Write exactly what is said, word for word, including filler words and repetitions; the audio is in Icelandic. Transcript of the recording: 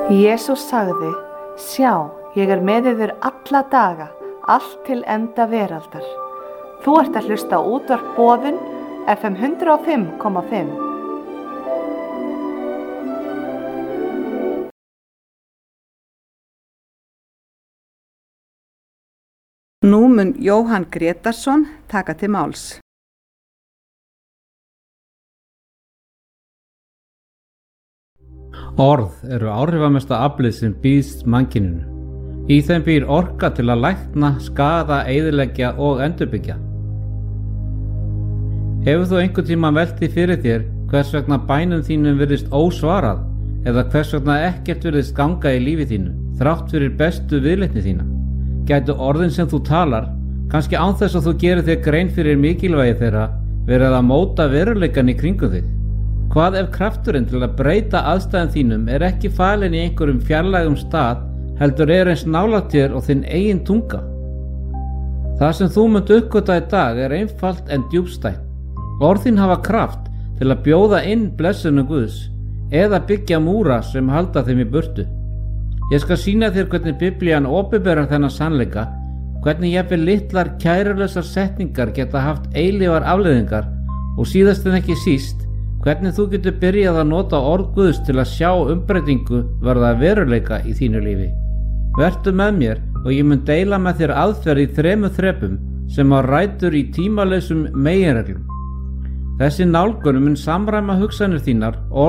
Jesús sagði, sjá, ég er með yður alla daga, allt til enda veraldar. Þú ert að hlusta á útvarp Boðun, F M hundrað og fimm komma fimm. Nú mun Jóhann Grétarsson taka til máls. Orð eru áhrifamesta aflið sem býðst mannkyninu. Í þeim býr orka til að lækna, skaða, eyðileggja og endurbyggja. Hefur þú einhvern tíma velt því fyrir þér hvers vegna bænum þínum virðist ósvarað eða hvers vegna ekkert virðist ganga í lífi þínu, þrátt fyrir bestu viðleitni þína? Gætu orðin sem þú talar, kannski án þess að þú gerir þér grein fyrir mikilvægi þeirra, verið að móta veruleikann í kringum þig? Hvað ef krafturinn til að breyta aðstæðum þínum er ekki falinn í einhverjum fjarlægum stað, heldur er eins nálægt þér og þinn eigin tunga? Það sem þú munt uppgötva í dag er einfalt en djúpstætt. Orð þín hafa kraft til að bjóða inn blessunum Guðs eða byggja múra sem halda þeim í burtu. Ég skal sýna þér hvernig Biblían opinberar þennan sannleika, hvernig jafnvel litlar kærulausar setningar geta haft eilífar afleiðingar og síðast en ekki síst, hvernig þú getur byrjað að nota orð Guðs til að sjá umbreytingu verða veruleika í þínu lífi. Vertu með mér og ég mun deila með þér aðferð í þremur þrepum sem á rætur í tímalausum meginreglum. Þessi nálgun mun samræma hugsanir þínar,